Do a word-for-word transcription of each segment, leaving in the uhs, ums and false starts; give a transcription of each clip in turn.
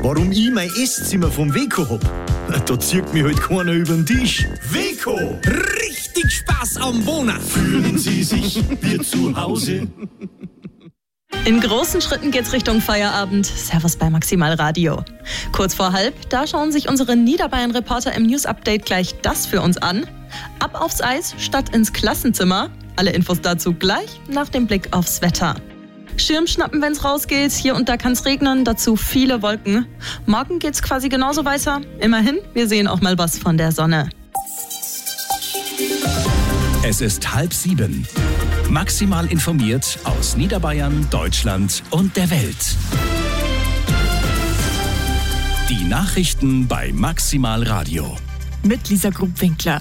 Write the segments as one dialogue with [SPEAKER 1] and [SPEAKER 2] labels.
[SPEAKER 1] warum ich mein Esszimmer vom Weco hab? Da zieht mich halt keiner über den Tisch. Weco!
[SPEAKER 2] Richtig Spaß am Wohnen!
[SPEAKER 1] Fühlen Sie sich wie zu Hause?
[SPEAKER 3] In großen Schritten geht's Richtung Feierabend. Servus bei Maximal Radio. Kurz vor halb, da schauen sich unsere Niederbayern-Reporter im News-Update gleich das für uns an. Ab aufs Eis statt ins Klassenzimmer. Alle Infos dazu gleich nach dem Blick aufs Wetter. Schirm schnappen, wenn's rausgeht. Hier und da kann's regnen, dazu viele Wolken. Morgen geht's quasi genauso weiter. Immerhin, wir sehen auch mal was von der Sonne.
[SPEAKER 4] Es ist halb sieben. Maximal informiert aus Niederbayern, Deutschland und der Welt. Die Nachrichten bei Maximal Radio.
[SPEAKER 5] Mit Lisa Grubwinkler.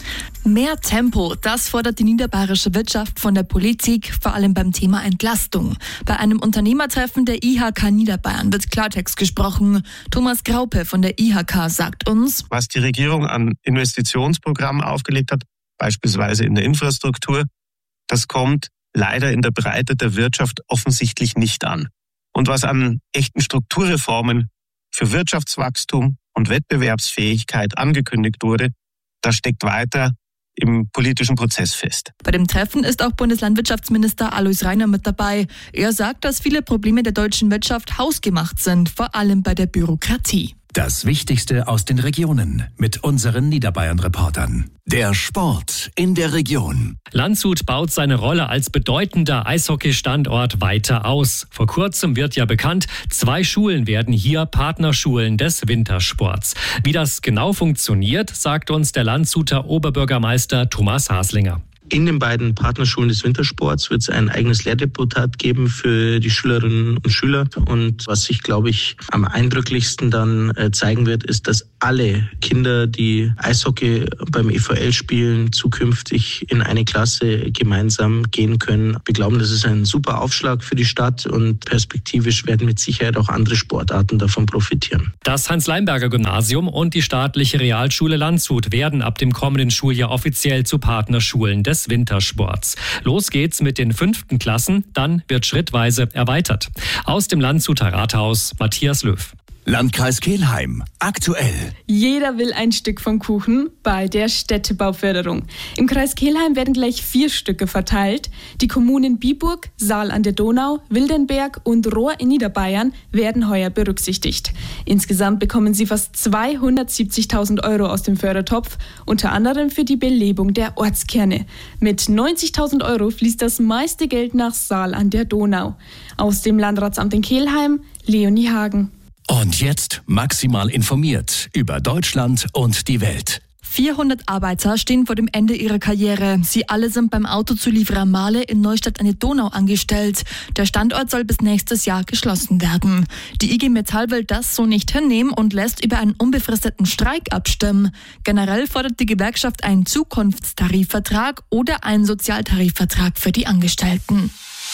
[SPEAKER 5] Mehr Tempo, das fordert die niederbayerische Wirtschaft von der Politik, vor allem beim Thema Entlastung. Bei einem Unternehmertreffen der I H K Niederbayern wird Klartext gesprochen. Thomas Graupe von der I H K sagt uns,
[SPEAKER 6] was die Regierung an Investitionsprogrammen aufgelegt hat, beispielsweise in der Infrastruktur, das kommt leider in der Breite der Wirtschaft offensichtlich nicht an. Und was an echten Strukturreformen für Wirtschaftswachstum und Wettbewerbsfähigkeit angekündigt wurde, das steckt weiter im politischen Prozess fest.
[SPEAKER 5] Bei dem Treffen ist auch Bundeslandwirtschaftsminister Alois Rainer mit dabei. Er sagt, dass viele Probleme der deutschen Wirtschaft hausgemacht sind, vor allem bei der Bürokratie.
[SPEAKER 4] Das Wichtigste aus den Regionen mit unseren Niederbayern-Reportern. Der Sport in der Region.
[SPEAKER 7] Landshut baut seine Rolle als bedeutender Eishockeystandort weiter aus. Vor kurzem wird ja bekannt, zwei Schulen werden hier Partnerschulen des Wintersports. Wie das genau funktioniert, sagt uns der Landshuter Oberbürgermeister Thomas Haslinger.
[SPEAKER 8] In den beiden Partnerschulen des Wintersports wird es ein eigenes Lehrdeputat geben für die Schülerinnen und Schüler. Und was sich, glaube ich, am eindrücklichsten dann zeigen wird, ist, dass alle Kinder, die Eishockey beim E V L spielen, zukünftig in eine Klasse gemeinsam gehen können. Wir glauben, das ist ein super Aufschlag für die Stadt und perspektivisch werden mit Sicherheit auch andere Sportarten davon profitieren.
[SPEAKER 7] Das Hans-Leimberger-Gymnasium und die staatliche Realschule Landshut werden ab dem kommenden Schuljahr offiziell zu Partnerschulen des Wintersports. Los geht's mit den fünften Klassen, dann wird schrittweise erweitert. Aus dem Landshuter Rathaus, Matthias Löw.
[SPEAKER 4] Landkreis Kelheim. Aktuell.
[SPEAKER 9] Jeder will ein Stück vom Kuchen bei der Städtebauförderung. Im Kreis Kelheim werden gleich vier Stücke verteilt. Die Kommunen Biburg, Saal an der Donau, Wildenberg und Rohr in Niederbayern werden heuer berücksichtigt. Insgesamt bekommen sie fast zweihundertsiebzigtausend Euro aus dem Fördertopf, unter anderem für die Belebung der Ortskerne. Mit neunzigtausend Euro fließt das meiste Geld nach Saal an der Donau. Aus dem Landratsamt in Kelheim, Leonie Hagen.
[SPEAKER 4] Und jetzt maximal informiert über Deutschland und die Welt.
[SPEAKER 5] vierhundert Arbeiter stehen vor dem Ende ihrer Karriere. Sie alle sind beim Autozulieferer Mahle in Neustadt an der Donau angestellt. Der Standort soll bis nächstes Jahr geschlossen werden. Die I G Metall will das so nicht hinnehmen und lässt über einen unbefristeten Streik abstimmen. Generell fordert die Gewerkschaft einen Zukunftstarifvertrag oder einen Sozialtarifvertrag für die Angestellten.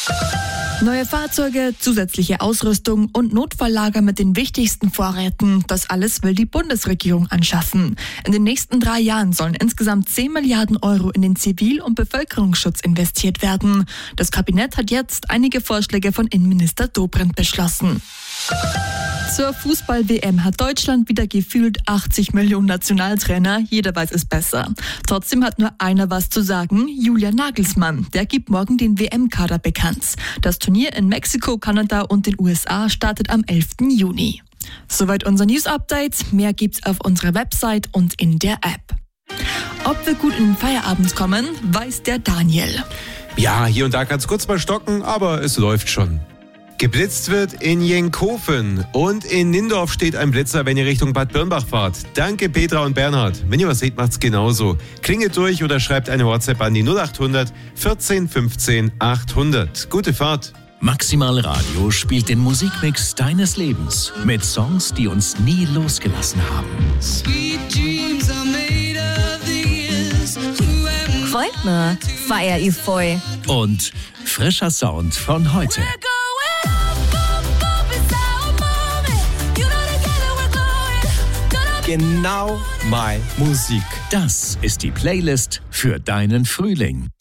[SPEAKER 5] Neue Fahrzeuge, zusätzliche Ausrüstung und Notfalllager mit den wichtigsten Vorräten. Das alles will die Bundesregierung anschaffen. In den nächsten drei Jahren sollen insgesamt zehn Milliarden Euro in den Zivil- und Bevölkerungsschutz investiert werden. Das Kabinett hat jetzt einige Vorschläge von Innenminister Dobrindt beschlossen. Zur Fußball-W M hat Deutschland wieder gefühlt achtzig Millionen Nationaltrainer. Jeder weiß es besser. Trotzdem hat nur einer was zu sagen, Julian Nagelsmann. Der gibt morgen den W M-Kader bekannt. Das Turnier in Mexiko, Kanada und den U S A startet am elften Juni. Soweit unser News-Update. Mehr gibt's auf unserer Website und in der App. Ob wir gut in den Feierabend kommen, weiß der Daniel.
[SPEAKER 10] Ja, hier und da kann es kurz mal stocken, aber es läuft schon. Geblitzt wird in Jenkofen und in Nindorf steht ein Blitzer, wenn ihr Richtung Bad Birnbach fahrt. Danke Petra und Bernhard. Wenn ihr was seht, macht's genauso. Klingelt durch oder schreibt eine WhatsApp an die null acht hundert vierzehn fünfzehn achthundert. Gute Fahrt.
[SPEAKER 4] Maximal Radio spielt den Musikmix deines Lebens mit Songs, die uns nie losgelassen haben.
[SPEAKER 11] Freut mir, feier ich voll.
[SPEAKER 4] Und frischer Sound von heute.
[SPEAKER 10] Genau meine Musik.
[SPEAKER 4] Das ist die Playlist für deinen Frühling.